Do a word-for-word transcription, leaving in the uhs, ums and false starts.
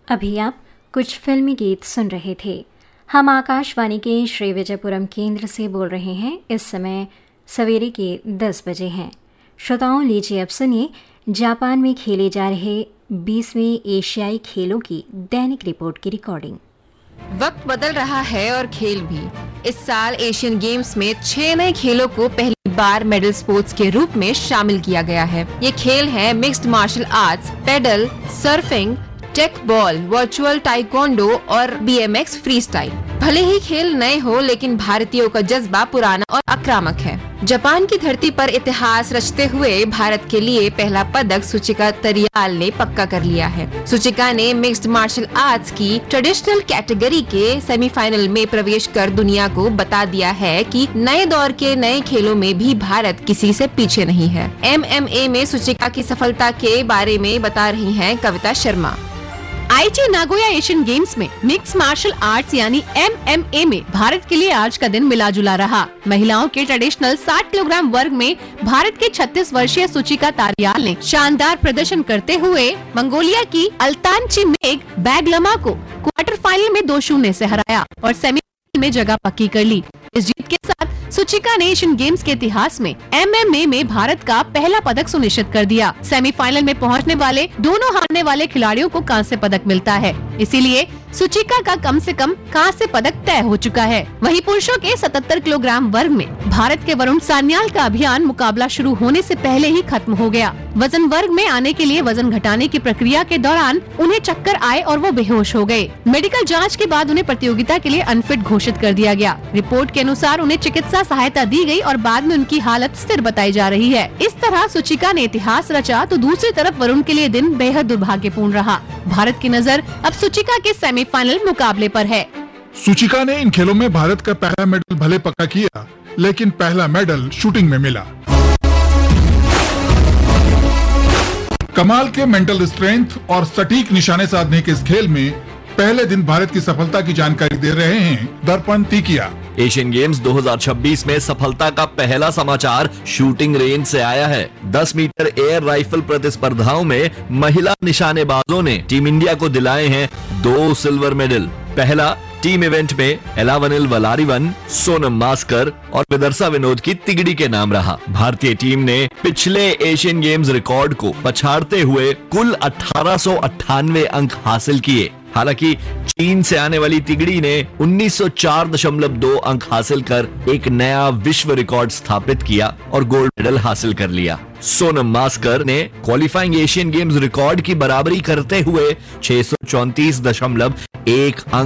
अभी आप कुछ फिल्मी गीत सुन रहे थे। हम आकाशवाणी के श्री विजयपुरम केंद्र से बोल रहे हैं। इस समय सवेरे के दस बजे हैं। श्रोताओं, लीजिए अब सुनिए जापान में खेले जा रहे बीसवें एशियाई खेलों की दैनिक रिपोर्ट की रिकॉर्डिंग। वक्त बदल रहा है और खेल भी। इस साल एशियन गेम्स में छह नए खेलों को पहली बार मेडल स्पोर्ट्स के रूप में शामिल किया गया है। ये खेल हैं mixed martial arts, pedal, surfing, take ball, virtual taekwondo और बीएमएक्स फ्री स्टाइल। भले ही खेल नए हो, लेकिन भारतीयों का जज्बा पुराना और आक्रामक है। जापान की धरती पर इतिहास रचते हुए भारत के लिए पहला पदक सुचिका तरियाल ने पक्का कर लिया है। सुचिका ने मिक्स्ड मार्शल आर्ट्स की ट्रेडिशनल कैटेगरी के सेमीफाइनल में प्रवेश कर दुनिया को बता दिया है कि नए दौर के नए खेलों में भी भारत किसी से पीछे नहीं है। एमएमए में सुचिका की सफलता के बारे में बता रही हैं कविता शर्मा। आईची नागोया एशियन गेम्स में मिक्स मार्शल आर्ट्स यानी एमएमए में भारत के लिए आज का दिन मिला जुला रहा। महिलाओं के ट्रेडिशनल साठ किलोग्राम वर्ग में भारत के छत्तीस वर्षीय सुचिका तारियाल ने शानदार प्रदर्शन करते हुए मंगोलिया की अल्तान चिमेग बैगलमा को क्वार्टर फाइनल में दो शून्य से हराया और सेमीफाइनल में जगह पक्की कर ली। इस जीत के साथ सुचिका ने एशियन गेम्स के इतिहास में एमएमए में भारत का पहला पदक सुनिश्चित कर दिया। सेमीफाइनल में पहुंचने वाले दोनों हारने वाले खिलाड़ियों को कांस्य पदक मिलता है, इसीलिए सुचिका का कम से कम कांस्य पदक तय हो चुका है। वहीं पुरुषों के सतहत्तर किलोग्राम वर्ग में भारत के वरुण सान्याल का अभियान मुकाबला शुरू होने से पहले ही खत्म हो गया। वजन वर्ग में आने के लिए वजन घटाने की प्रक्रिया के दौरान उन्हें चक्कर आए और वो बेहोश हो गए। मेडिकल जाँच के बाद उन्हें प्रतियोगिता के लिए अनफिट घोषित कर दिया गया। रिपोर्ट के अनुसार उन्हें चिकित्सा सहायता दी गई और बाद में उनकी हालत स्थिर बताई जा रही है। इस तरह सुचिका ने इतिहास रचा तो दूसरी तरफ वरुण के लिए दिन बेहद दुर्भाग्यपूर्ण रहा। भारत की नजर अब सुचिका के सेमीफाइनल मुकाबले पर है। सुचिका ने इन खेलों में भारत का पहला मेडल भले पक्का किया, लेकिन पहला मेडल शूटिंग में मिला। कमाल के मेंटल स्ट्रेंथ और सटीक निशाने साधने के इस खेल में पहले दिन भारत की सफलता की जानकारी दे रहे हैं दर्पण तीकिया। एशियन गेम्स दो हज़ार छब्बीस में सफलता का पहला समाचार शूटिंग रेंज से आया है। दस मीटर एयर राइफल प्रतिस्पर्धाओं में महिला निशानेबाजों ने टीम इंडिया को दिलाए हैं दो सिल्वर मेडल। पहला टीम इवेंट में एलावनिल वलारिवन, सोनम मास्कर और विदर्शा विनोद की तिगड़ी के नाम रहा। भारतीय टीम ने पिछले एशियन गेम्स रिकॉर्ड को पछाड़ते हुए कुल अठारह सौ अट्ठानवे अंक हासिल किए। हालांकि चीन से आने वाली तिगड़ी ने उन्नीस सौ चार दशमलव दो अंक हासिल कर एक नया विश्व रिकॉर्ड स्थापित किया और गोल्ड मेडल हासिल कर लिया। सोनम मास्कर ने क्वालिफाइंग एशियन गेम्स रिकॉर्ड की बराबरी करते हुए छह सौ चौंतीस दशमलव एक अंक